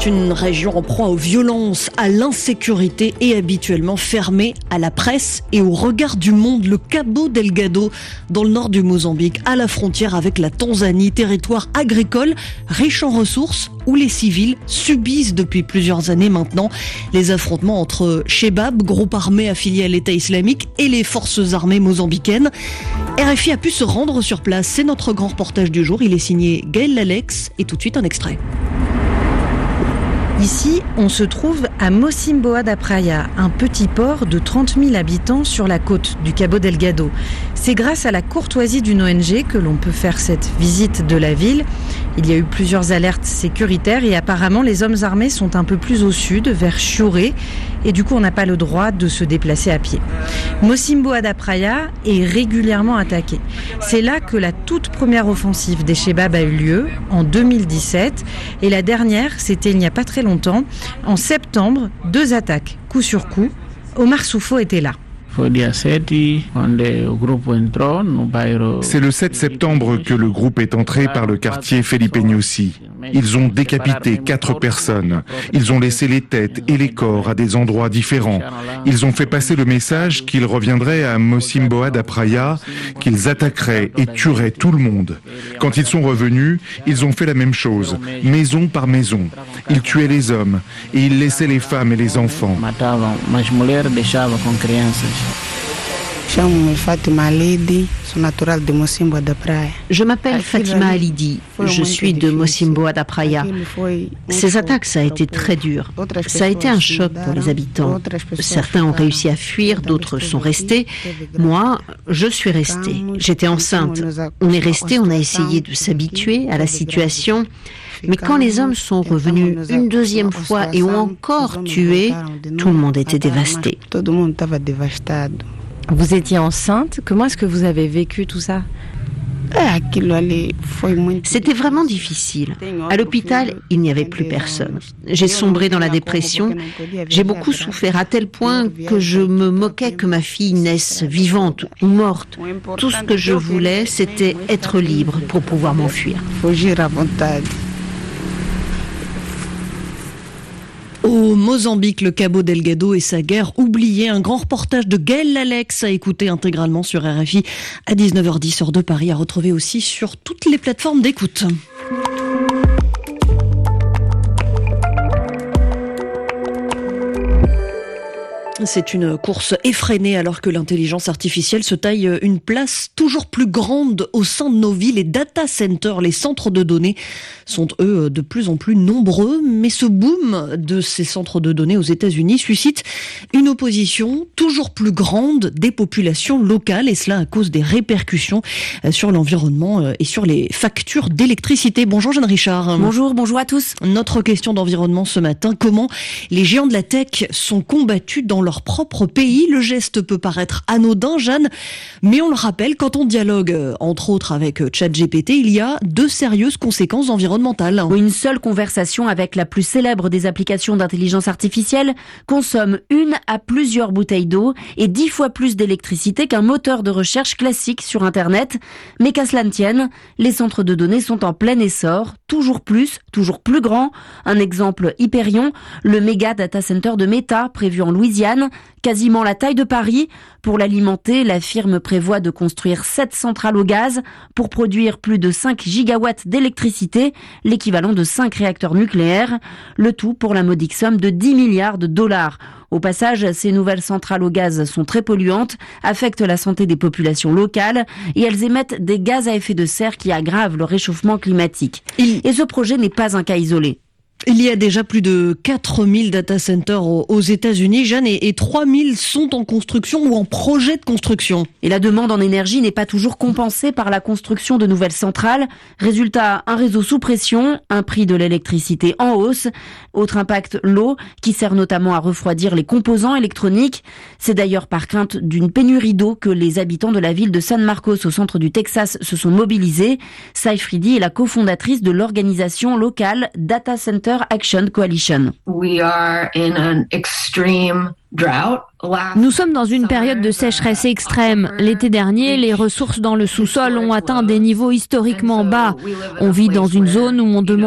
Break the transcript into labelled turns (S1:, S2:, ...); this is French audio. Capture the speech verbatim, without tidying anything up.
S1: C'est une région en proie aux violences, à l'insécurité et habituellement fermée à la presse et au regard du monde. Le Cabo Delgado, dans le nord du Mozambique, à la frontière avec la Tanzanie, territoire agricole, riche en ressources, où les civils subissent depuis plusieurs années maintenant les affrontements entre Shebab, groupe armé affilié à l'État islamique, et les forces armées mozambicaines. R F I a pu se rendre sur place. C'est notre grand reportage du jour. Il est signé Gaël Lalex et tout de suite un extrait.
S2: Ici, on se trouve à Mocimboa da Praia, un petit port de trente mille habitants sur la côte du Cabo Delgado. C'est grâce à la courtoisie d'une O N G que l'on peut faire cette visite de la ville. Il y a eu plusieurs alertes sécuritaires et apparemment les hommes armés sont un peu plus au sud, vers Chiuré, et du coup on n'a pas le droit de se déplacer à pied. Mocimboa da Praia est régulièrement attaqué. C'est là que la toute première offensive des Shebab a eu lieu, en deux mille dix-sept, et la dernière, c'était il n'y a pas très longtemps, en septembre, deux attaques, coup sur coup. Omar Soufo était là.
S3: C'est le sept septembre que le groupe est entré par le quartier Felipe Nhosi. Ils ont décapité quatre personnes. Ils ont laissé les têtes et les corps à des endroits différents. Ils ont fait passer le message qu'ils reviendraient à Mocimboa da Praia, qu'ils attaqueraient et tueraient tout le monde. Quand ils sont revenus, ils ont fait la même chose, maison par maison. Ils tuaient les hommes et ils laissaient les femmes et les enfants.
S4: Je m'appelle Fatima Alidi, je suis de Mocimboa da Praia. Ces attaques, ça a été très dur. Ça a été un choc pour les habitants. Certains ont réussi à fuir, d'autres sont restés. Moi, je suis restée. J'étais enceinte. On est resté, on a essayé de s'habituer à la situation. Mais quand les hommes sont revenus une deuxième fois et ont encore tué, tout le monde était dévasté.
S2: Vous étiez enceinte. Comment est-ce que vous avez vécu tout ça ?
S4: C'était vraiment difficile. À l'hôpital, il n'y avait plus personne. J'ai sombré dans la dépression. J'ai beaucoup souffert à tel point que je me moquais que ma fille naisse vivante ou morte. Tout ce que je voulais, c'était être libre pour pouvoir m'enfuir.
S1: Au Mozambique, le Cabo Delgado et sa guerre oubliée. Un grand reportage de Gaël Lalex à écouter intégralement sur R F I à dix-neuf heures dix, heure de Paris, à retrouver aussi sur toutes les plateformes d'écoute. C'est une course effrénée alors que l'intelligence artificielle se taille une place toujours plus grande au sein de nos villes. Les data centers, les centres de données, sont eux de plus en plus nombreux. Mais ce boom de ces centres de données aux États-Unis suscite une opposition toujours plus grande des populations locales, et cela à cause des répercussions sur l'environnement et sur les factures d'électricité. Bonjour Jeanne Richard.
S2: Bonjour, bonjour à tous.
S1: Notre question d'environnement ce matin: comment les géants de la tech sont combattus dans leur propre pays? Le geste peut paraître anodin, Jeanne, mais on le rappelle, quand on dialogue, entre autres avec ChatGPT, il y a de sérieuses conséquences environnementales.
S5: Une seule conversation avec la plus célèbre des applications d'intelligence artificielle consomme une à plusieurs bouteilles d'eau et dix fois plus d'électricité qu'un moteur de recherche classique sur Internet. Mais qu'à cela ne tienne, les centres de données sont en plein essor, toujours plus, toujours plus grands. Un exemple, Hyperion, le méga data center de Meta, prévu en Louisiane, quasiment la taille de Paris. Pour l'alimenter, la firme prévoit de construire sept centrales au gaz pour produire plus de cinq gigawatts d'électricité, l'équivalent de cinq réacteurs nucléaires, le tout pour la modique somme de dix milliards de dollars. Au passage, ces nouvelles centrales au gaz sont très polluantes, affectent la santé des populations locales et elles émettent des gaz à effet de serre qui aggravent le réchauffement climatique. Et ce projet n'est pas un cas isolé.
S1: Il y a déjà plus de quatre mille data centers aux États-Unis, Jeanne, et, et trois mille sont en construction ou en projet de construction.
S5: Et la demande en énergie n'est pas toujours compensée par la construction de nouvelles centrales. Résultat, un réseau sous pression, un prix de l'électricité en hausse. Autre impact, l'eau, qui sert notamment à refroidir les composants électroniques. C'est d'ailleurs par crainte d'une pénurie d'eau que les habitants de la ville de San Marcos, au centre du Texas, se sont mobilisés. Saifridi est la cofondatrice de l'organisation locale Data Center Action Coalition.
S6: We are in an extreme
S7: Nous sommes dans une période de sécheresse extrême. L'été dernier, les ressources dans le sous-sol ont atteint des niveaux historiquement bas. On vit dans une zone où on demande